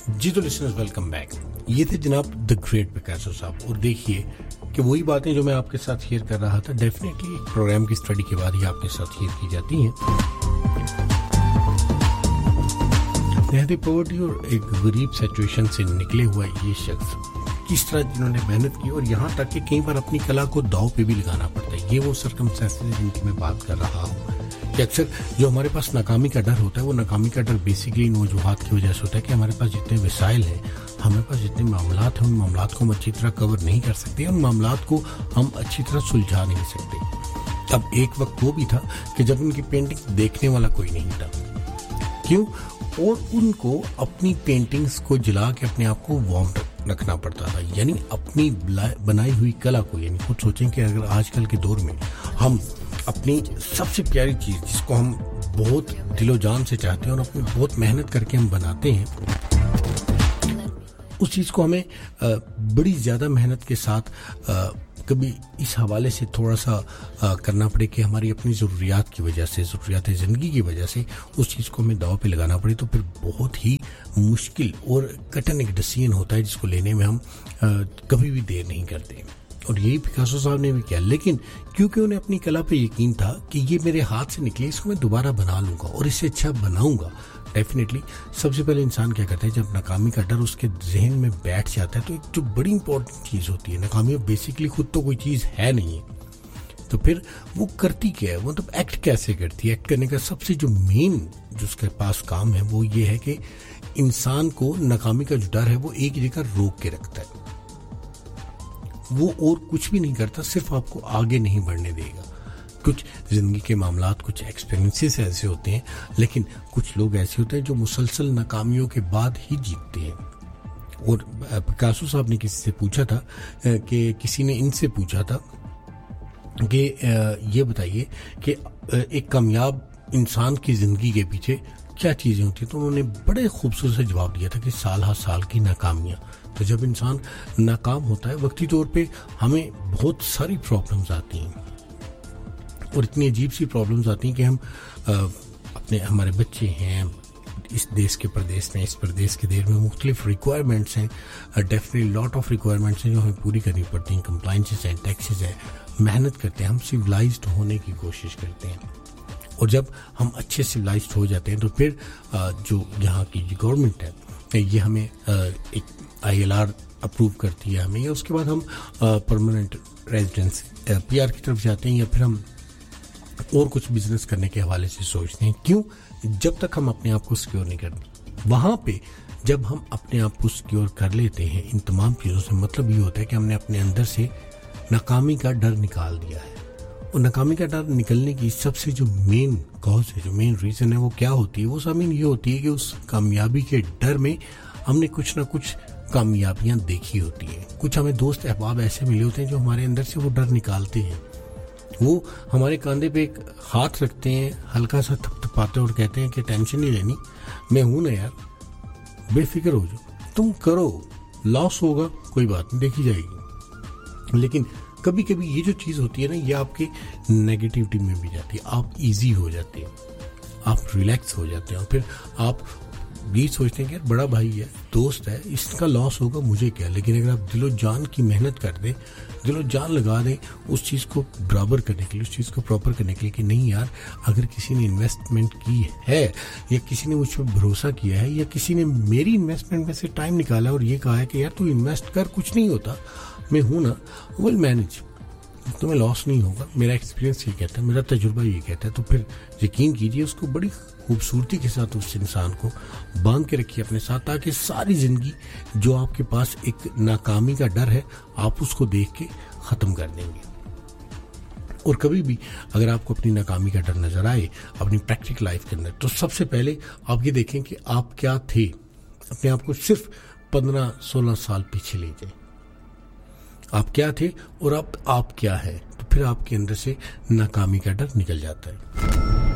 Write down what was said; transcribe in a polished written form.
जी तो listeners, welcome back. ये थे जनाब द ग्रेट पिकासो साहब। और देखिए कि वही बातें जो मैं आपके साथ शेयर कर रहा था, डेफिनेटली एक प्रोग्राम की स्टडी के बाद ही आपके साथ शेयर की जाती हैं। नहदी पॉवर्टी और एक गरीब सिचुएशन से निकले हुआ ये शख्स किस तरह जिन्होंने मेहनत की, और यहाँ तक कि कई बार अपनी कला को दांव पे भी लगाना पड़ता है। ये वो सर्कमस्टेंसेस जिनकी मैं बात कर रहा हूँ कि अक्सर जो हमारे पास नाकामी का डर होता है, वो नाकामी का डर बेसिकली इन वजूहात की वजह से होता है कि हमारे पास जितने वसाइल हैं, हमारे पास जितने मामलात हैं, उन मामलात को हम अच्छी तरह कवर नहीं कर सकते, उन मामलात को हम अच्छी तरह सुलझा नहीं सकते। अब एक वक्त वो भी था कि जब उनकी पेंटिंग देखने वाला कोई नहीं था। क्यों? और उनको अपनी पेंटिंग्स को जला के अपने आप को वार्म रखना पड़ता था, यानी अपनी बनाई हुई कला को। यानी खुद सोचें कि अगर आजकल के दौर में हम अपनी सबसे प्यारी चीज जिसको हम बहुत दिलो जान से चाहते हैं और अपनी बहुत मेहनत करके हम बनाते हैं, उस चीज को हमें बड़ी ज्यादा मेहनत के साथ कभी इस हवाले से थोड़ा सा करना पड़े कि हमारी अपनी ज़रूरियात की वजह से, ज़रूरियात ज़िंदगी की वजह से उस चीज़ को हमें दाव पे लगाना पड़े, तो फिर बहुत ही मुश्किल और कठिन एक डिसीजन होता है जिसको लेने में हम कभी भी देर नहीं करते। और यही पिकासो साहब ने भी किया, लेकिन क्योंकि उन्हें अपनी कला पे यकीन था कि ये मेरे हाथ से निकले, इसको मैं दोबारा बना लूंगा और इससे अच्छा बनाऊंगा। डेफिनेटली सबसे पहले इंसान क्या करता है, जब नाकामी का डर उसके जहन में बैठ जाता है, तो एक जो बड़ी इंपॉर्टेंट चीज़ होती है, नाकामी बेसिकली खुद तो कोई चीज़ है नहीं है, तो फिर वो करती क्या है, मतलब एक्ट कैसे करती है। एक्ट करने का सबसे जो मेन जो उसके पास काम है वो ये है कि इंसान को नाकामी का जो डर है वो एक जगह रोक के रखता है। वो और कुछ भी नहीं करता, सिर्फ आपको आगे नहीं बढ़ने देगा। कुछ जिंदगी के मामलात, कुछ एक्सपीरियंसेस ऐसे होते हैं, लेकिन कुछ लोग ऐसे होते हैं जो मुसलसल नाकामियों के बाद ही जीतते हैं। और पिकासो साहब ने किसी से पूछा था कि किसी ने इनसे पूछा था कि ये बताइए कि एक कामयाब इंसान की जिंदगी के पीछे क्या चीजें होती हैं, तो उन्होंने बड़े खूबसूरत से जवाब दिया था कि साल हर साल की नाकामियां। तो जब इंसान नाकाम होता है, वक्ती तौर पे हमें बहुत सारी प्रॉब्लम्स आती हैं, और इतनी अजीब सी प्रॉब्लम्स आती हैं कि हम हमारे बच्चे हैं इस देश के प्रदेश में, इस प्रदेश के देश में मुख्तलिफ रिक्वायरमेंट्स हैं, डेफिनेटली लॉट ऑफ रिक्वायरमेंट्स हैं जो हमें पूरी करनी पड़ती हैं। कंप्लाइंसेस हैं, टैक्सेस है, मेहनत करते हैं, हम सिविलाइज्ड होने की कोशिश करते हैं। और जब हम अच्छे सिविलाइज्ड हो जाते हैं, तो फिर जो यहाँ की गवर्नमेंट है ये हमें एक ILR अप्रूव करती है हमें, या उसके बाद हम परमानेंट रेजिडेंस PR की तरफ जाते हैं, या फिर हम और कुछ बिजनेस करने के हवाले से सोचते हैं। क्यों? जब तक हम अपने आप को सिक्योर नहीं करते, वहां पे जब हम अपने आप को सिक्योर कर लेते हैं इन तमाम चीज़ों से, मतलब ये होता है कि हमने अपने अंदर से नाकामी का डर निकाल दिया है। और नाकामी का डर निकलने की सबसे जो मेन कॉज है, जो मेन रीज़न है, वो क्या होती है? वो सामीन ये होती है कि उस कामयाबी के डर में हमने कुछ ना कुछ कामयाबियां देखी होती हैं। कुछ हमें दोस्त अहबाब ऐसे मिले होते हैं जो हमारे अंदर से वो डर निकालते हैं। वो हमारे कंधे पे एक हाथ रखते हैं, हल्का सा थपथपाते और कहते हैं कि टेंशन नहीं लेनी, मैं हूं ना यार, बेफिक्र हो जाओ, तुम करो, लॉस होगा कोई बात नहीं, देखी जाएगी। लेकिन कभी कभी ये जो चीज़ होती है ना, ये आपके नेगेटिविटी में भी जाती है। आप इजी हो जाते हैं, आप रिलैक्स हो जाते हैं, और फिर आप ये सोचते हैं कि यार बड़ा भाई है, दोस्त है, इसका लॉस होगा, मुझे क्या। लेकिन अगर आप दिलो जान की मेहनत कर दें, दिलो जान लगा दें उस चीज़ को बराबर करने के लिए, उस चीज़ को प्रॉपर करने के लिए कि नहीं यार, अगर किसी ने इन्वेस्टमेंट की है, या किसी ने मुझ पर भरोसा किया है, या किसी ने मेरी इन्वेस्टमेंट में से टाइम निकाला और ये कहा है कि यार तू इन्वेस्ट कर, कुछ नहीं होता, मैं हूं ना, विल मैनेज, तुम्हें लॉस नहीं होगा, मेरा एक्सपीरियंस ये कहता है, मेरा तजुर्बा ये कहता है, तो फिर यकीन कीजिए उसको बड़ी खूबसूरती के साथ उस इंसान को बांध के रखिए अपने साथ, ताकि सारी जिंदगी जो आपके पास एक नाकामी का डर है, आप उसको देख के ख़त्म कर देंगे। और कभी भी अगर आपको अपनी नाकामी का डर नजर आए अपनी प्रैक्टिकल लाइफ के अंदर, तो सबसे पहले आप ये देखें कि आप क्या थे। अपने आप को सिर्फ 15-16 साल पीछे ले जाए, आप क्या थे और अब आप क्या है, तो फिर आपके अंदर से नाकामी का डर निकल जाता है।